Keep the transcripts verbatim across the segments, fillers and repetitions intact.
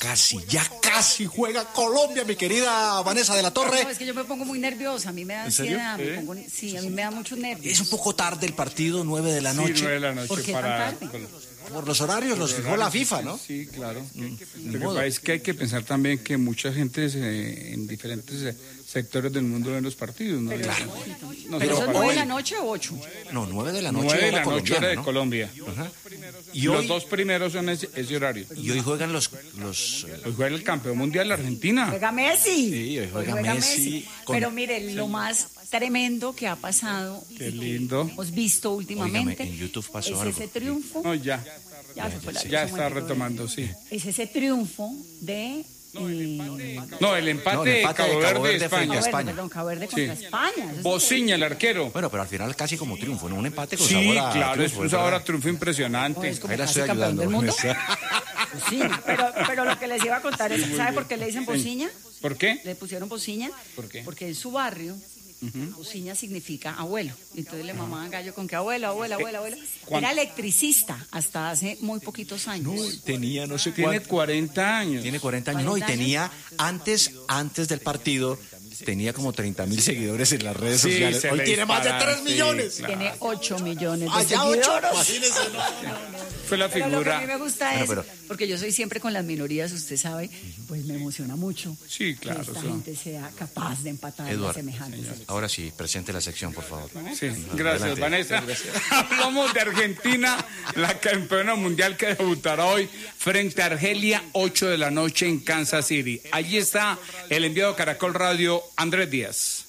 casi, ya casi juega Colombia, mi querida Vanessa de la Torre. No, es que yo me pongo muy nerviosa, a mí me da ansiedad. Me pongo, sí, a mí me da muchos nervios. Es un poco tarde el partido, nueve de la noche. Sí, nueve de la noche. ¿Por qué para... tan tarde? Por los horarios los fijó la FIFA, ¿no? Sí, claro. Mm, Lo que pasa es que hay que pensar también que mucha gente se, en diferentes eh, sectores del mundo ven los partidos, ¿no? Pero, Claro. no, No, ¿pero son para nueve de hoy. la noche o ocho? No, nueve de la noche. Nueve de hora la noche hora de colombiana, ¿no? Colombia. Ajá. Y Y los hoy, dos primeros son ese, ese horario. y hoy juegan los... los eh, Hoy juega el campeón mundial la Argentina. Juega Messi. Sí, hoy juega Messi con- Pero mire, lo más tremendo que ha pasado, Qué y que lindo. hemos visto últimamente, Óigame, en YouTube pasó es algo. ese triunfo. No, ya. Ya, se fue la Ya luz, un está momentico. retomando, sí. Es ese triunfo de... eh, No, el empate, No, el de empate de Cabo Cabo Verde Verde de frente España. a Cabo Verde, España. perdón, Cabo Verde Sí. contra España. Eso es Bociña, el arquero. Bueno, pero al final casi como triunfo, ¿no? Un empate con Sí, sabor a claro, es triunfo, un ¿es sabor verdad? a triunfo impresionante. Es como Ahí la casi estoy campeón ayudando. del mundo. Sí, pero, pero lo que les iba a contar es, ¿sabe por qué le dicen Bociña? ¿Por qué? Le pusieron Bociña. ¿Por qué? Porque en su barrio, Bociña significa abuelo. Entonces le mamaban gallo con que abuelo, abuelo, abuelo, abuelo. ¿Cuánto? Era electricista hasta hace muy poquitos años. No, tenía no sé Tiene cuánto. cuarenta años. Tiene cuarenta años. No, y ¿cuarenta tenía, antes, antes del partido, tenía como treinta mil seguidores en las redes Sí, sociales. se Hoy le tiene más de dispara, tres sí, millones. claro. Tiene ocho millones de Allá ocho, seguidores. imagínese. Fue la Pero lo que a mí figura. me gusta Bueno, es, pero- porque yo soy siempre con las minorías, usted sabe, pues me emociona mucho Sí, claro, que esta sí. gente sea capaz de empatar a Eduardo, semejantes. ahora sí, presente la sección, por favor. Sí, gracias, Adelante. Vanessa. Hablamos de Argentina, la campeona mundial que debutará hoy frente a Argelia, ocho de la noche en Kansas City. Allí está el enviado Caracol Radio, Andrés Díaz.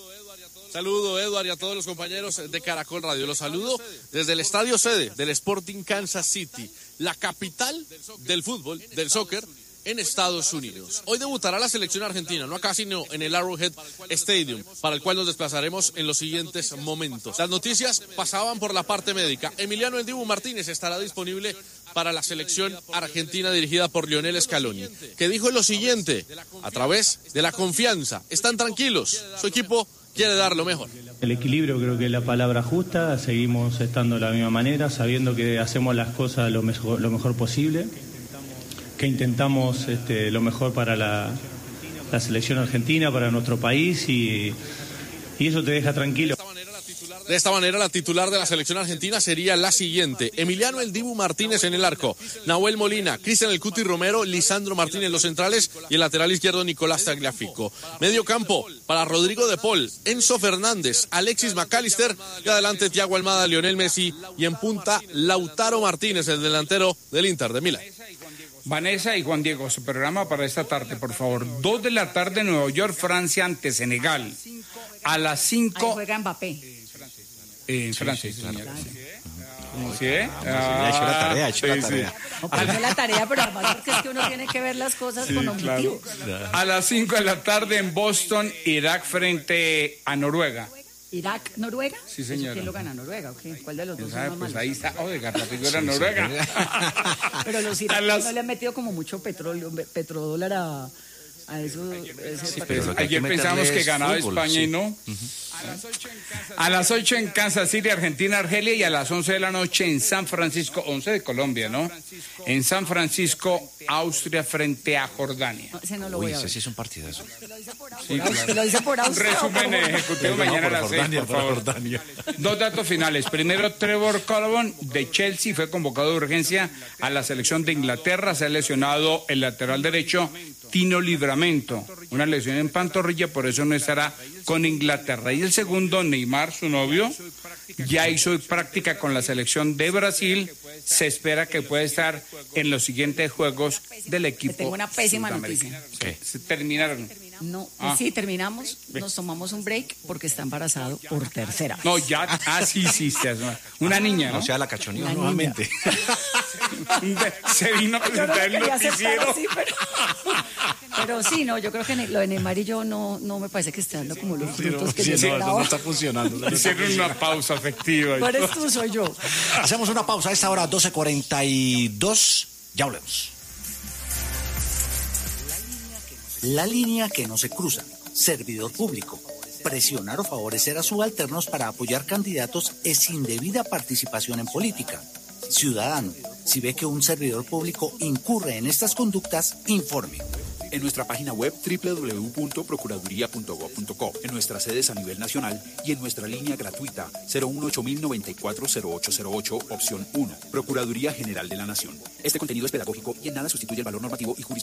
Saludo, Eduard, y a todos los compañeros de Caracol Radio. Los saludo desde el estadio sede del Sporting Kansas City, la capital del fútbol, del soccer, en Estados Unidos. Hoy debutará la selección argentina, no acá, sino en el Arrowhead Stadium, para el cual nos desplazaremos en los siguientes momentos. Las noticias pasaban por la parte médica. Emiliano El Dibu Martínez estará disponible para la selección argentina dirigida por Lionel Scaloni, que dijo lo siguiente, a través de la confianza. Están tranquilos, su equipo quiere dar lo mejor. El equilibrio creo que es la palabra justa, seguimos estando de la misma manera, sabiendo que hacemos las cosas lo mejor, lo mejor posible, que intentamos este, lo mejor para la, la selección argentina, para nuestro país y, y eso te deja tranquilo. De esta manera, la titular de la selección argentina sería la siguiente: Emiliano El Dibu Martínez en el arco, Nahuel Molina, Cristian El Cuti Romero, Lisandro Martínez en los centrales y el lateral izquierdo Nicolás Tagliafico. Medio campo para Rodrigo de Paul, Enzo Fernández, Alexis McAllister y adelante Thiago Almada, Lionel Messi y en punta Lautaro Martínez, el delantero del Inter de Milán. Vanessa y Juan Diego, su programa para esta tarde, por favor. Dos de la tarde, Nueva York, Francia ante Senegal. A las Ahí cinco juega Mbappé. en Francia, sí, señor. ¿Sí, eh? ha hecho la tarea, ha hecho la sí, sí. tarea. No, pues es la tarea, pero además porque es que uno tiene que ver las cosas con objetivos. A las cinco de la tarde en Boston, Irak frente a Noruega. Irak, Noruega. Sí, señora. ¿Quién lo gana, Noruega? ¿O qué? ¿Cuál de los dos ¿Sabe? son Pues más ahí malos? está, oiga, la figura Noruega. Pero los A iraquíes las- no le han metido como mucho petróleo, petrodólar a, a eso. ese pero lo que hay Ayer que pensamos meterle que es ganaba fútbol, España sí. y no. A las ocho en Kansas City, Argentina, Argelia, y a las once de la noche en San Francisco, once de Colombia, ¿no? En San Francisco, Austria frente a Jordania. No, ese no lo Uy, voy a ese ver. sí es un partidazo. Sí, claro. Lo dice por Un Austria. resumen ejecutivo mañana a las seis, por favor. Dos datos finales. Primero, Trevor Colborne de Chelsea fue convocado de urgencia a la selección de Inglaterra. Se ha lesionado el lateral derecho Tino Livramento, una lesión en pantorrilla, por eso no estará con Inglaterra. Y el segundo, Neymar, su novio, ya hizo práctica con la selección de Brasil. Se espera que pueda estar en los siguientes juegos del equipo. Te tengo una pésima sudamericano. noticia. ¿Qué? Se terminaron. No, Ah. sí, terminamos, nos tomamos un break porque está embarazado por tercera vez. No, ya, ah, sí, sí, sí, una niña, ¿no? O sea, la cachoneó La nuevamente. Se vino a Yo no presentar lo el quería aceptar noticiero. así, pero, pero sí, no, yo creo que ne- lo de Neymar y yo no, no me parece que esté dando como los frutos que yo Sí, no, esperaba. no está funcionando. Hicieron una pausa afectiva. No eres tú, soy yo. Hacemos una pausa a esta hora, doce cuarenta y dos. Ya volvemos. La línea que no se cruza. Servidor público. Presionar o favorecer a subalternos para apoyar candidatos es indebida participación en política. Ciudadano, Si ve que un servidor público incurre en estas conductas, informe. En nuestra página web doble u doble u doble u punto procuraduría punto gob punto co, en nuestras sedes a nivel nacional y en nuestra línea gratuita cero uno ocho mil noventa y cuatro cero ocho cero ocho, opción uno. Procuraduría General de la Nación. Este contenido es pedagógico y en nada sustituye el valor normativo y jurisdiccional